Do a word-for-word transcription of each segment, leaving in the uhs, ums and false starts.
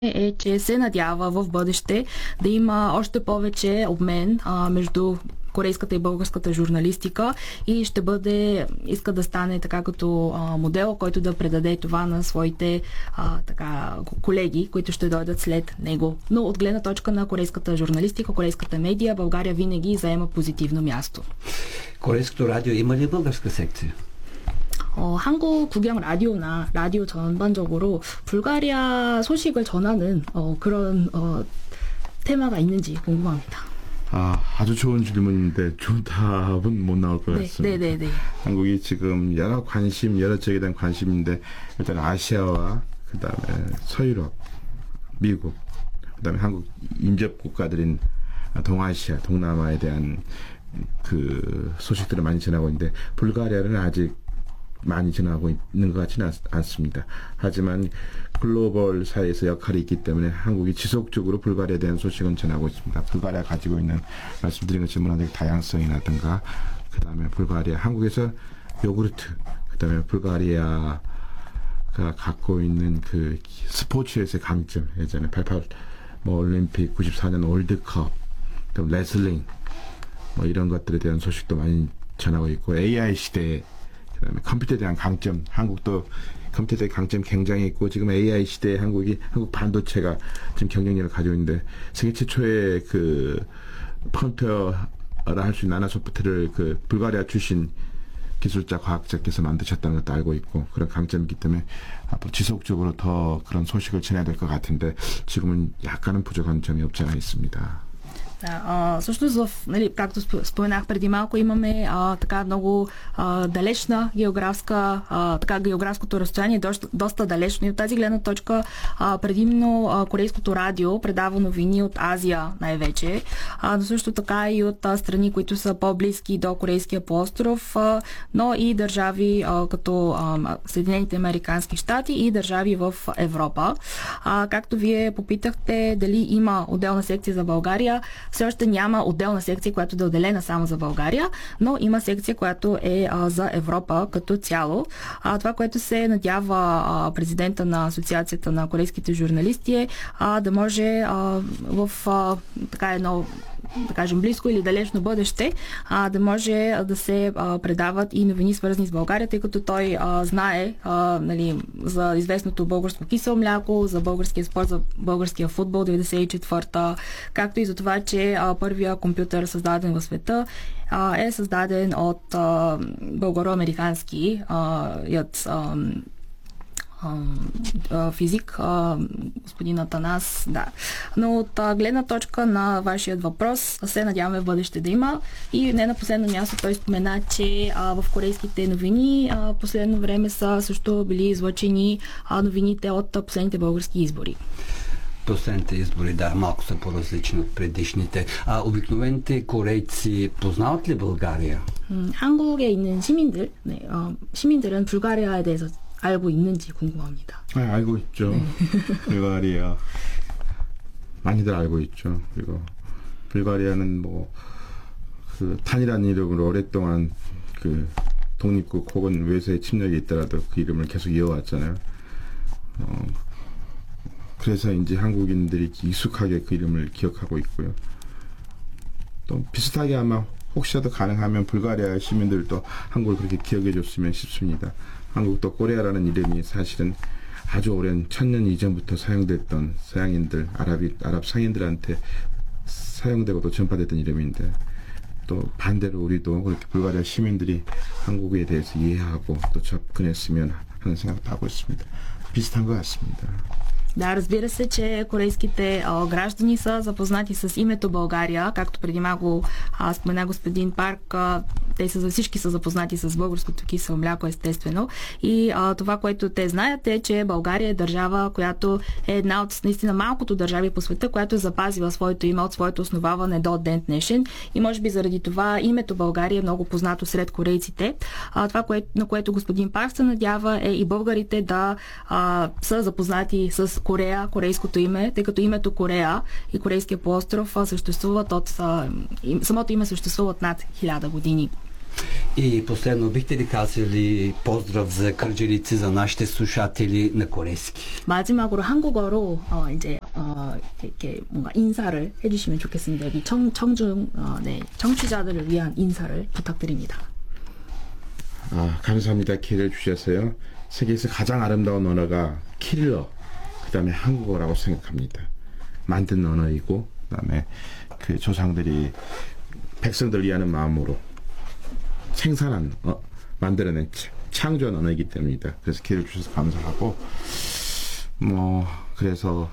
е, че се надява в бъдеще да има още повече обмен а, между корейската и българската журналистика и ще бъде, иска да стане така като а, модел, който да предаде това на своите а, така, колеги, които ще дойдат след него. Но от гледна точка на корейската журналистика, корейската медия, България винаги заема позитивно място. Корейското радио има ли българска секция? 어, 한국 국영 라디오나 라디오 전반적으로 불가리아 소식을 전하는 어, 그런 어, 테마가 있는지 궁금합니다. 아, 아주 좋은 질문인데 좋은 답은 못 나올 것 네, 같습니다. 네, 네, 네. 한국이 지금 여러 관심, 여러 지역에 대한 관심인데 일단 아시아와 그다음에 서유럽, 미국, 그다음에 한국 인접 국가들인 동아시아, 동남아에 대한 그 소식들을 많이 전하고 있는데 불가리아는 아직 많이 전하고 있는 것 같지는 않습니다. 하지만 글로벌 사회에서 역할이 있기 때문에 한국이 지속적으로 불가리아에 대한 소식은 전하고 있습니다. 불가리아 가지고 있는 말씀드린 것처럼 문화적 다양성이라든가 그 다음에 불가리아 한국에서 요구르트 그 다음에 불가리아가 갖고 있는 그 스포츠에서의 강점 예전에 팔십팔 뭐 올림픽 구십사 년 월드컵 또 레슬링 뭐 이런 것들에 대한 소식도 많이 전하고 있고 에이아이 시대에 그다음에 컴퓨터에 대한 강점, 한국도 컴퓨터의 강점 굉장히 있고 지금 에이아이 시대에 한국이 한국 반도체가 지금 경쟁력을 가지고 있는데 세계 최초의 그 컴퓨터라 할 수 있는 나노소프트를 그 불가리아 출신 기술자 과학자께서 만드셨다는 것도 알고 있고 그런 강점이 있기 때문에 앞으로 지속적으로 더 그런 소식을 전해야 될 것 같은데 지금은 약간은 부족한 점이 없지 않아 있습니다. Да, а, всъщност, в, нали, както споменах преди малко, имаме а, така много а, далечна географска, а, така географското разстояние, доста, доста далечно. И от тази гледна точка а, предимно а, корейското радио предава новини от Азия най-вече, а, но също така и от а, страни, които са по-близки до Корейския полуостров, а, но и държави а, като а, Съединените американски щати и държави в Европа. А, както вие попитахте дали има отделна секция за България, все още няма отделна секция, която да е отделена само за България, но има секция, която е а, за Европа като цяло. А, това, което се надява а, президента на Асоциацията на корейските журналисти е а, да може а, в а, така едно да кажем близко или далечно бъдеще а, да може да се а, предават и новини свързани с България, тъй като той а, знае а, нали, за известното българско кисело мляко, за българския спорт, за българския футбол деветдесет и четвърта, както и за това, че а, първия компютър създаден в света а, е създаден от а, българо-американски а, ят, а, физик, господин Атанас, да. Но от гледна точка на вашият въпрос, се надяваме в бъдеще да има. И не на последно място той спомена, че в корейските новини последно време са също били излъчени новините от последните български избори. Последните избори, да, малко са по-различни от предишните. А обикновените корейци познават ли България? 음, 한국에 있는 시민들, 네, 어, 시민들은 불가리아에 대해서 알고 있는지 궁금합니다. 아, 알고 있죠. 불가리아 많이들 알고 있죠. 그리고 불가리아는 뭐 그 탄이라는 이름으로 오랫동안 그 독립국 혹은 외세의 침략이 있더라도 그 이름을 계속 이어왔잖아요. 어, 그래서 이제 한국인들이 익숙하게 그 이름을 기억하고 있고요. 또 비슷하게 아마 혹시라도 가능하면 불가리아 시민들도 한국을 그렇게 기억해 줬으면 싶습니다. 한국도 코레아라는 이름이 사실은 아주 오랜 천년 이전부터 사용됐던 서양인들, 아랍이, 아랍 상인들한테 사용되고 또 전파됐던 이름인데 또 반대로 우리도 그렇게 불가리아 시민들이 한국에 대해서 이해하고 또 접근했으면 하는 생각도 하고 있습니다. 비슷한 것 같습니다. Да, разбира се, че корейските а, граждани са запознати с името България, както преди малко а, спомена господин Парк, а, те са, всички са запознати с българското кисело мляко, естествено. И а, това, което те знаят е, че България е държава, която е една от наистина малкото държави по света, която е запазила своето име от своето основаване до ден днешен. И може би заради това името България е много познато сред корейците. А, това, кое, на което господин Парк се надява е и българите да а, са запознати с Корея, корейското име, тъй като името Корея и Корейския полуостров съществуват от... Самото име съществува от над хиляда години. И последно, бихте ли казали поздрав за кърджалийци, за нашите слушатели на корейски? 마지막으로 한국어로 어, 이제 어, 이렇게 뭔가 인사를 해주시면 좋겠습니다. 여기 청, 청중 어, 네, 청취자들을 위한 인사를 부탁드립니다. 아, 감사합니다. 기회를 주셔서요. 세계에서 가장 아름다운 언어가 킬러, 그 다음에 한국어라고 생각합니다. 만든 언어이고, 그 다음에 그 조상들이 백성들 위하는 마음으로 생산한, 어, 만들어낸 창조한 언어이기 때문입니다. 그래서 기회를 주셔서 감사하고, 뭐, 그래서,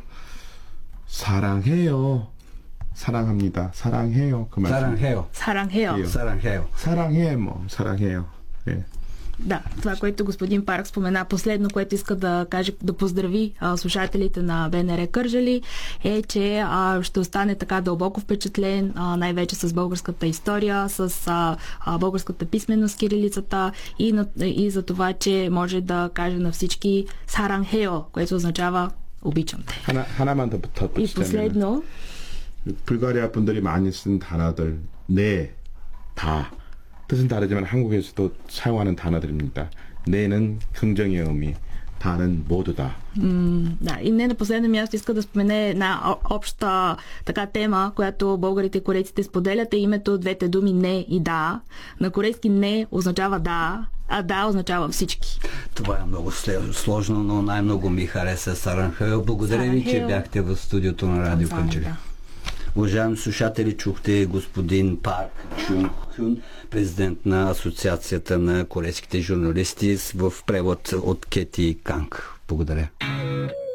사랑해요. 사랑합니다. 사랑해요. 그 말씀. 사랑해요. 사랑해요. 사랑해요. 사랑해, 뭐, 사랑해요. 예. Да, това, което господин Парк спомена последно, което иска да каже, да поздрави а, слушателите на БНР Кърджали, е, че а, ще остане така дълбоко впечатлен, а, най-вече с българската история, с а, а, българската писменост, кирилицата и, на, и за това, че може да каже на всички 사랑해요, което означава обичам те. 하나, 하나만 더 붙어. И последно, 불가리아 분들이 많이 쓴 단어들, 네, 다. 뜻은 다르지만 한국에서도 사용하는 단어들입니다. 네는 긍정의 의미, 다는 모두다. м, да, и не на последно място иска да спомене една о- обща така тема, която българите и корейците споделят, е името двете думи не и да. На корейски не означава да, а да означава всички. Това е много сложно, но най-много ми хареса Саранхео. Благодаря ви, че Саранхео. бяхте в студиото на Радио Кърджали. Да. Уважаеми слушатели, чухте господин Парк Чун Хюн, президент на Асоциацията на корейските журналисти в превод от Кети Канг. Благодаря.